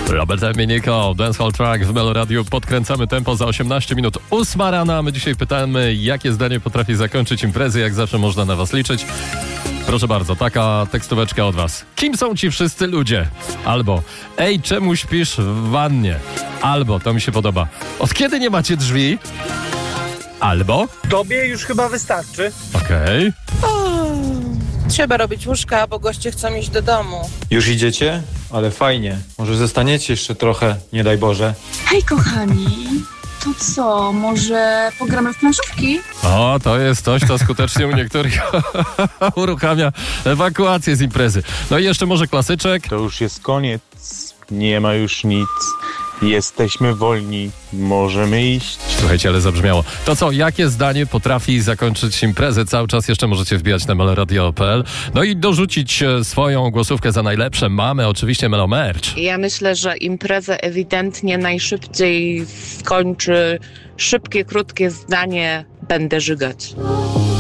Robert Miniko, Dancehall Track w Melo Radio. Podkręcamy tempo za 18 minut. 8 rana. My dzisiaj pytamy, jakie zdanie potrafi zakończyć imprezy. Jak zawsze można na was liczyć. Proszę bardzo, taka tekstóweczka od was. Kim są ci wszyscy ludzie? Albo, ej, czemu śpisz w wannie? Albo, to mi się podoba, od kiedy nie macie drzwi? Albo, Tobie już chyba wystarczy. okej. Trzeba robić łóżka, bo goście chcą iść do domu. Już idziecie? Ale fajnie. Może zostaniecie jeszcze trochę, nie daj Boże. Hej kochani, to co, może pogramy w planszówki? O, to jest coś, co skutecznie u niektórych uruchamia ewakuację z imprezy. No i jeszcze może klasyczek. To już jest koniec, nie ma już nic, jesteśmy wolni, możemy iść. Słuchajcie, ale zabrzmiało. To co, jakie zdanie potrafi zakończyć imprezę? Cały czas jeszcze możecie wbijać na meloradio.pl. No i dorzucić swoją głosówkę za najlepsze. Mamy oczywiście Melo Merch. Ja myślę, że imprezę ewidentnie najszybciej skończy szybkie, krótkie zdanie: będę żygać.